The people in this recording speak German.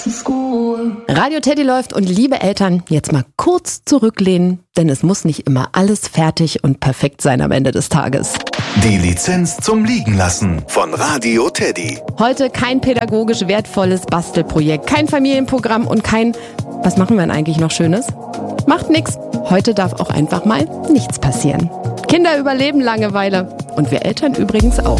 Radio Teddy läuft und liebe Eltern, jetzt mal kurz zurücklehnen, denn es muss nicht immer alles fertig und perfekt sein am Ende des Tages. Die Lizenz zum Liegenlassen von Radio Teddy. Heute kein pädagogisch wertvolles Bastelprojekt, kein Familienprogramm und kein, was machen wir denn eigentlich noch Schönes? Macht nix, heute darf auch einfach mal nichts passieren. Kinder überleben Langeweile und wir Eltern übrigens auch.